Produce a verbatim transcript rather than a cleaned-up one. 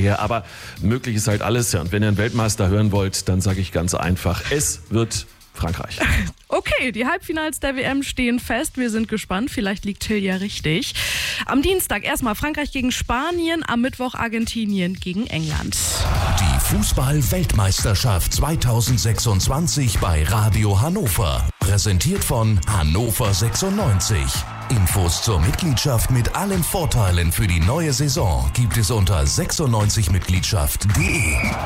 hinterher. Aber möglich ist halt alles. Ja. Und wenn ihr einen Weltmeister hören wollt, dann sage ich ganz einfach, es wird Frankreich. Okay, die Halbfinals der W M stehen fest. Wir sind gespannt. Vielleicht liegt Till ja richtig. Am Dienstag erstmal Frankreich gegen Spanien, am Mittwoch Argentinien gegen England. Die Fußball-Weltmeisterschaft zweitausendsechsundzwanzig bei Radio Hannover. Präsentiert von Hannover sechsundneunzig. Infos zur Mitgliedschaft mit allen Vorteilen für die neue Saison gibt es unter sechsundneunzig mitgliedschaft punkt de.